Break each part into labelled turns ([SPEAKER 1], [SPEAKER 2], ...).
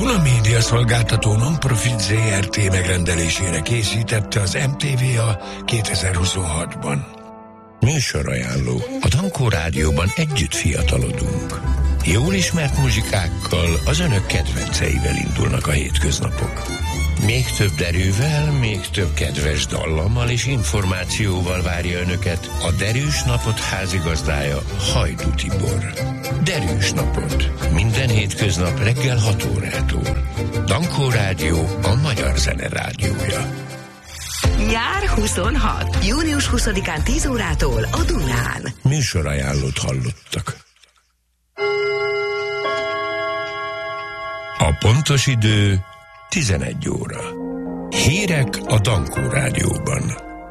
[SPEAKER 1] Duna Média szolgáltató non-profit ZRT megrendelésére készítette az MTV-a 2026-ban. Műsorajánló. A Dankó Rádióban együtt fiatalodunk. Jól ismert muzsikákkal, az önök kedvenceivel indulnak a hétköznapok. Még több derűvel, még több kedves dallammal és információval várja önöket a Derűs Napot házigazdája, Hajdú Tibor. Derűs Napot. Minden hétköznap reggel 6 órától. Dankó Rádió, a magyar zene rádiója.
[SPEAKER 2] Nyár 26. Június 20-án 10 órától a Dunán.
[SPEAKER 1] Műsorajánlót hallottak. A pontos idő 11 óra. Hírek a Dankó Rádióban.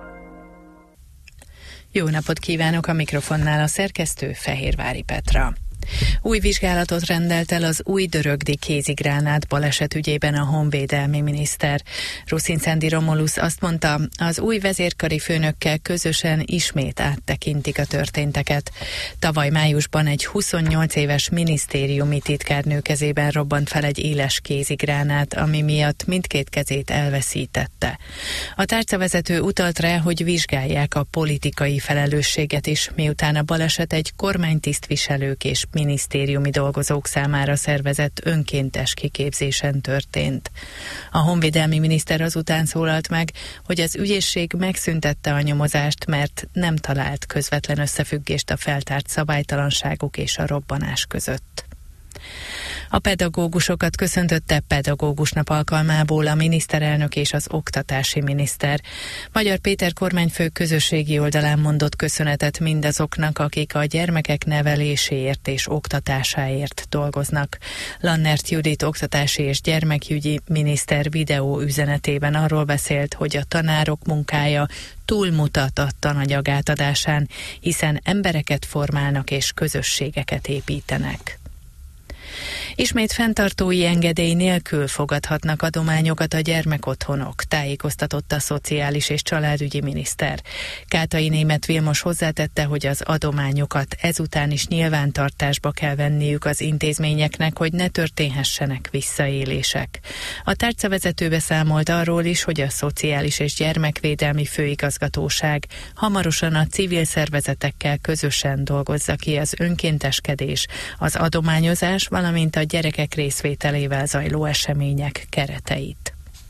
[SPEAKER 3] Jó napot kívánok, a mikrofonnál a szerkesztő Fehérvári Petra. Új vizsgálatot rendelt el az Újdörögdi kézigránát baleset ügyében a honvédelmi miniszter. Ruszinczendi Romulusz azt mondta, az új vezérkari főnökkel közösen ismét áttekintik a történteket. Tavaly májusban egy 28 éves minisztériumi titkárnő kezében robbant fel egy éles kézigránát, ami miatt mindkét kezét elveszítette. A tárcavezető utalt rá, hogy vizsgálják a politikai felelősséget is, miután a baleset egy kormánytisztviselők és minisztériumi dolgozók számára szervezett önkéntes kiképzésen történt. A honvédelmi miniszter azután szólalt meg, hogy az ügyészség megszüntette a nyomozást, mert nem talált közvetlen összefüggést a feltárt szabálytalanságok és a robbanás között. A pedagógusokat köszöntötte Pedagógusnap alkalmából a miniszterelnök és az oktatási miniszter. Magyar Péter kormányfő közösségi oldalán mondott köszönetet mindazoknak, akik a gyermekek neveléséért és oktatásáért dolgoznak. Lannert Judit oktatási és gyermekügyi miniszter videó üzenetében arról beszélt, hogy a tanárok munkája túlmutat a tananyag átadásán, hiszen embereket formálnak és közösségeket építenek. Ismét fenntartói engedély nélkül fogadhatnak adományokat a gyermekotthonok, tájékoztatott a szociális és családügyi miniszter. Kátai Németh Vilmos hozzátette, hogy az adományokat ezután is nyilvántartásba kell venniük az intézményeknek, hogy ne történhessenek visszaélések. A tárcavezető beszámolt arról is, hogy a Szociális és Gyermekvédelmi Főigazgatóság hamarosan a civil szervezetekkel közösen dolgozza ki az önkénteskedés, az adományozás, valamint a gyerekek részvételével zajló események kereteit.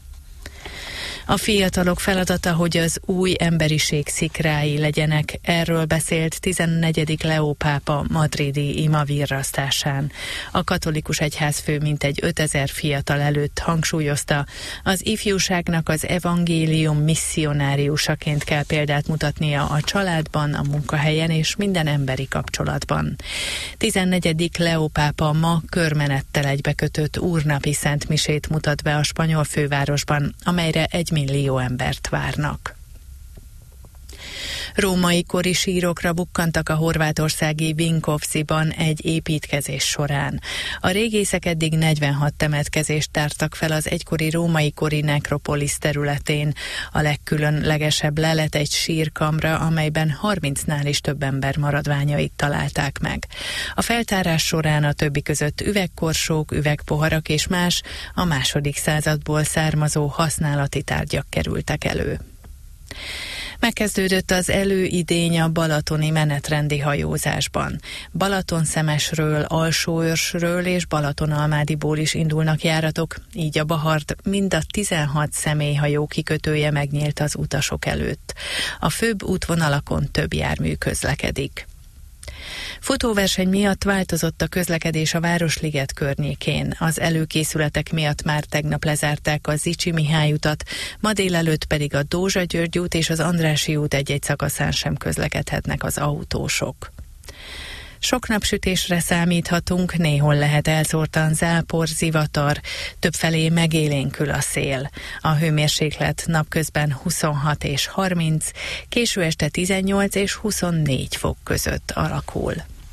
[SPEAKER 3] A fiatalok feladata, hogy az új emberiség szikrái legyenek, erről beszélt 14. Leó pápa madridi imavirrasztásán. A katolikus egyházfő mintegy 5000 fiatal előtt hangsúlyozta, az ifjúságnak az evangélium misszionáriusaként kell példát mutatnia a családban, a munkahelyen és minden emberi kapcsolatban. 14. Leó pápa ma körmenettel egybekötött úrnapi szentmisét mutat be a spanyol fővárosban, amelyre 1 millió embert várnak. Római kori sírokra bukkantak a horvátországi Vinkovciban egy építkezés során. A régészek eddig 46 temetkezést tártak fel az egykori római kori nekropolisz területén. A legkülönlegesebb lelet egy sírkamra, amelyben 30-nál is több ember maradványait találták meg. A feltárás során a többi között üvegkorsók, üvegpoharak és más a második századból származó használati tárgyak kerültek elő. Megkezdődött az előidény a balatoni menetrendi hajózásban. Balatonszemesről, Alsóörsről és Balatonalmádiból is indulnak járatok, így a Bahart mind a 16 személyhajó kikötője megnyílt az utasok előtt. A főbb útvonalakon több jármű közlekedik. Futóverseny miatt változott a közlekedés a Városliget környékén. Az előkészületek miatt már tegnap lezárták a Zichy Mihály utat, ma délelőtt pedig a Dózsa-György út és az Andrássy út egy-egy szakaszán sem közlekedhetnek az autósok. Sok napsütésre számíthatunk, néhol lehet elszórtan zápor, zivatar, többfelé megélénkül a szél. A hőmérséklet napközben 26 és 30, késő este 18 és 24 fok között alakul.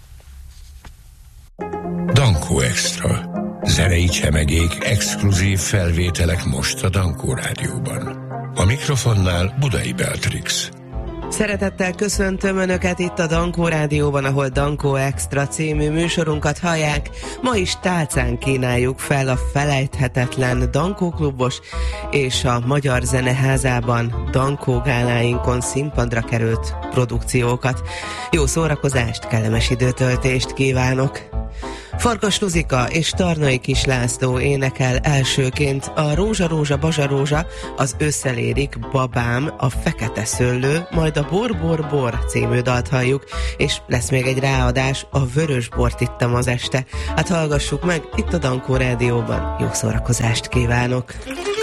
[SPEAKER 1] Dankó Extra. Zenei csemegék, exkluzív felvételek most a Dankó Rádióban. A mikrofonnál Budai Beatrix.
[SPEAKER 4] Szeretettel köszöntöm Önöket itt a Dankó Rádióban, ahol Dankó Extra című műsorunkat hallják. Ma is tálcán kínáljuk fel a felejthetetlen Dankó klubos és a Magyar Zeneházában Dankó gáláinkon színpadra került produkciókat. Jó szórakozást, kellemes időtöltést kívánok! Farkas Luzika és Tarnai Kis László énekel elsőként a Rózsa, Rózsa, Bazsa, Rózsa, az Összelérik, Babám, a Fekete Szőlő, majd a Bor, Bor, Bor című dalt halljuk, és lesz még egy ráadás, a Vörös bort ittam az este. Hát hallgassuk meg itt a Dankó Rádióban, jó szórakozást kívánok!